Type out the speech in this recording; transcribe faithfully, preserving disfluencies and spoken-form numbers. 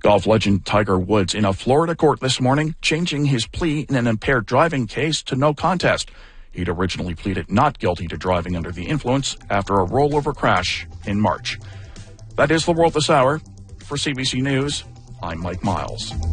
Golf legend Tiger Woods in a Florida court this morning, changing his plea in an impaired driving case to no contest. He'd originally pleaded not guilty to driving under the influence after a rollover crash in March. That is the world this hour. For C B C News, I'm Mike Miles.